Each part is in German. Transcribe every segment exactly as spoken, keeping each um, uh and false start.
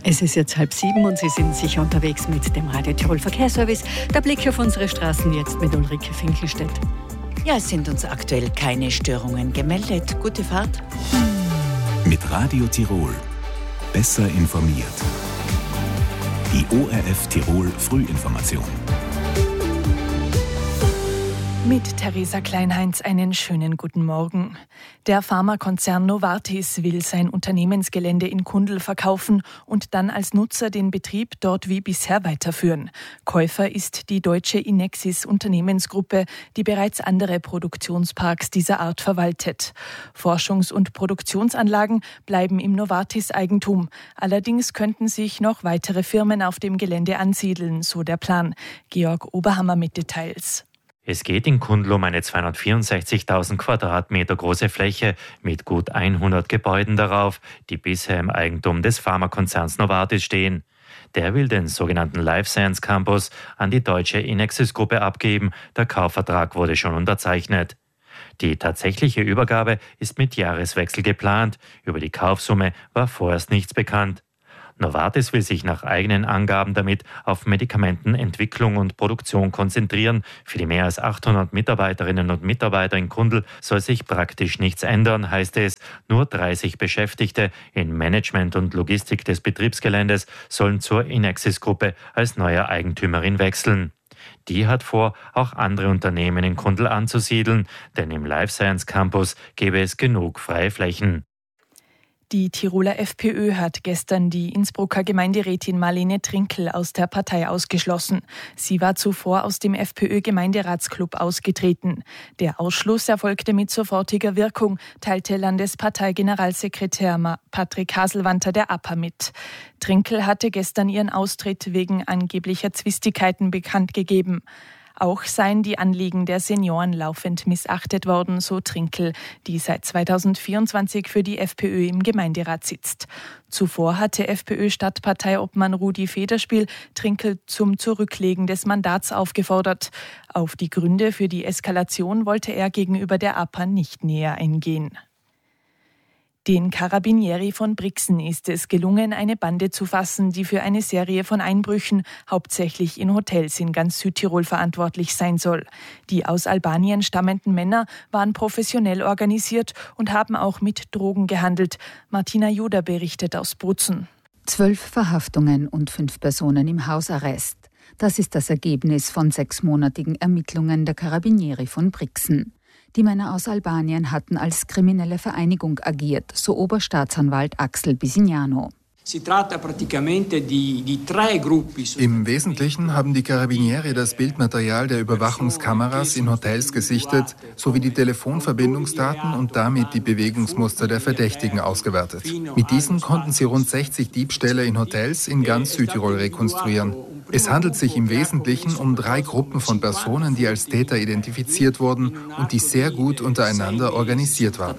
Es ist jetzt halb sieben und Sie sind sicher unterwegs mit dem Radio Tirol Verkehrsservice. Der Blick auf unsere Straßen jetzt mit Ulrike Finkelstedt. Ja, es sind uns aktuell keine Störungen gemeldet. Gute Fahrt. Mit Radio Tirol. Besser informiert. Die O R F Tirol Frühinformation. Mit Theresa Kleinheinz einen schönen guten Morgen. Der Pharmakonzern Novartis will sein Unternehmensgelände in Kundl verkaufen und dann als Nutzer den Betrieb dort wie bisher weiterführen. Käufer ist die deutsche Inexis Unternehmensgruppe, die bereits andere Produktionsparks dieser Art verwaltet. Forschungs- und Produktionsanlagen bleiben im Novartis-Eigentum. Allerdings könnten sich noch weitere Firmen auf dem Gelände ansiedeln, so der Plan. Georg Oberhammer mit Details. Es geht in Kundl um eine zweihundertvierundsechzigtausend Quadratmeter große Fläche mit gut hundert Gebäuden darauf, die bisher im Eigentum des Pharmakonzerns Novartis stehen. Der will den sogenannten Life Science Campus an die deutsche Inexis-Gruppe abgeben. Der Kaufvertrag wurde schon unterzeichnet. Die tatsächliche Übergabe ist mit Jahreswechsel geplant. Über die Kaufsumme war vorerst nichts bekannt. Novartis will sich nach eigenen Angaben damit auf Medikamentenentwicklung und Produktion konzentrieren. Für die mehr als achthundert Mitarbeiterinnen und Mitarbeiter in Kundl soll sich praktisch nichts ändern, heißt es. Nur dreißig Beschäftigte in Management und Logistik des Betriebsgeländes sollen zur Inexis-Gruppe als neuer Eigentümerin wechseln. Die hat vor, auch andere Unternehmen in Kundl anzusiedeln, denn im Life Science Campus gäbe es genug freie Flächen. Die Tiroler FPÖ hat gestern die Innsbrucker Gemeinderätin Marlene Trinkl aus der Partei ausgeschlossen. Sie war zuvor aus dem FPÖ-Gemeinderatsklub ausgetreten. Der Ausschluss erfolgte mit sofortiger Wirkung, teilte Landesparteigeneralsekretär Patrick Haselwanter der A P A mit. Trinkl hatte gestern ihren Austritt wegen angeblicher Zwistigkeiten bekannt gegeben. Auch seien die Anliegen der Senioren laufend missachtet worden, so Trinkl, die seit zweitausendvierundzwanzig für die FPÖ im Gemeinderat sitzt. Zuvor hatte FPÖ-Stadtparteiobmann Rudi Federspiel Trinkl zum Zurücklegen des Mandats aufgefordert. Auf die Gründe für die Eskalation wollte er gegenüber der A P A nicht näher eingehen. Den Carabinieri von Brixen ist es gelungen, eine Bande zu fassen, die für eine Serie von Einbrüchen hauptsächlich in Hotels in ganz Südtirol verantwortlich sein soll. Die aus Albanien stammenden Männer waren professionell organisiert und haben auch mit Drogen gehandelt. Martina Juder berichtet aus Bozen. Zwölf Verhaftungen und fünf Personen im Hausarrest. Das ist das Ergebnis von sechsmonatigen Ermittlungen der Carabinieri von Brixen. Die Männer aus Albanien hatten als kriminelle Vereinigung agiert, so Oberstaatsanwalt Axel Bisignano. Im Wesentlichen haben die Carabinieri das Bildmaterial der Überwachungskameras in Hotels gesichtet, sowie die Telefonverbindungsdaten und damit die Bewegungsmuster der Verdächtigen ausgewertet. Mit diesen konnten sie rund sechzig Diebstähle in Hotels in ganz Südtirol rekonstruieren. Es handelt sich im Wesentlichen um drei Gruppen von Personen, die als Täter identifiziert wurden und die sehr gut untereinander organisiert waren.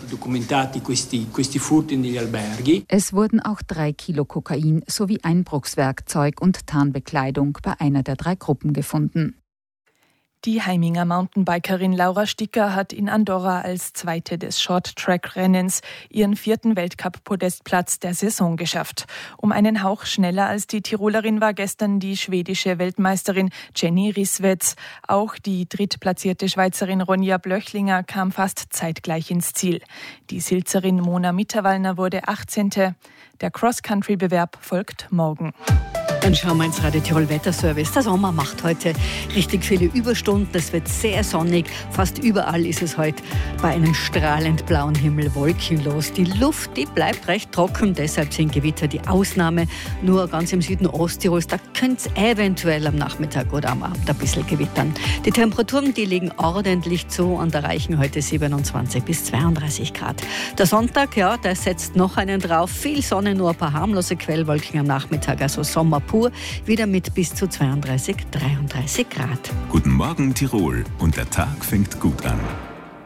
Es wurden auch drei Kilo Kokain sowie Einbruchswerkzeug und Tarnbekleidung bei einer der drei Gruppen gefunden. Die Heiminger Mountainbikerin Laura Sticker hat in Andorra als Zweite des Short-Track-Rennens ihren vierten Weltcup-Podestplatz der Saison geschafft. Um einen Hauch schneller als die Tirolerin war gestern die schwedische Weltmeisterin Jenny Rissveds. Auch die drittplatzierte Schweizerin Ronja Blöchlinger kam fast zeitgleich ins Ziel. Die Silzerin Mona Mitterwallner wurde achtzehnte Der Cross-Country-Bewerb folgt morgen. Dann schauen wir ins Radio Tirol Wetterservice. Der Sommer macht heute richtig viele Überstunden. Es wird sehr sonnig. Fast überall ist es heute bei einem strahlend blauen Himmel wolkenlos. Die Luft, die bleibt recht trocken. Deshalb sind Gewitter die Ausnahme. Nur ganz im Süden Osttirols, da könnte es eventuell am Nachmittag oder am Abend ein bisschen gewittern. Die Temperaturen, die liegen ordentlich zu und erreichen heute siebenundzwanzig bis zweiunddreißig Grad. Der Sonntag, ja, der setzt noch einen drauf. Viel Sonne, nur ein paar harmlose Quellwolken am Nachmittag. Also Sommer pur, wieder mit bis zu zweiunddreißig, dreiunddreißig Grad. Guten Morgen Tirol und der Tag fängt gut an.